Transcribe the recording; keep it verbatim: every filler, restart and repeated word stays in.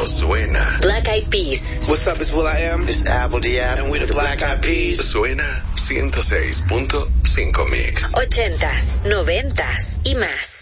Esto suena. Black Eyed Peas. What's up, it's Will I Am. It's Apple Diab. And we're the Black Eyed Peas. Suena ciento seis punto cinco Mix. Ochentas, noventas y más.